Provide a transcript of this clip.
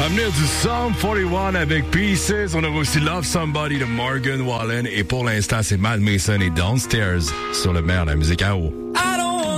venir du Psalm 41 avec Pieces. On aura aussi Love Somebody de Morgan Wallen. Et pour l'instant, c'est Matt Mason et Downstairs sur le maire de la musique à eau.